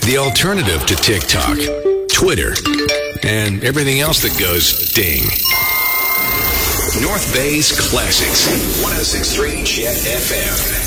The alternative to TikTok, Twitter, and everything else that goes ding. North Bay's Classics, 106.3 Jet FM.